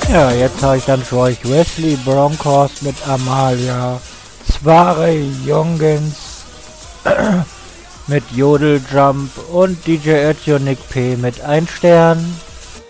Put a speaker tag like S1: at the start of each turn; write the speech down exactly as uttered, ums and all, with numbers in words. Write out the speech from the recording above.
S1: Ja, jetzt habe ich dann für euch Wesley Bronkhorst mit Amalia, Zware Jungens mit Jodeljump und D J Ötjo Nick P mit ein Stern.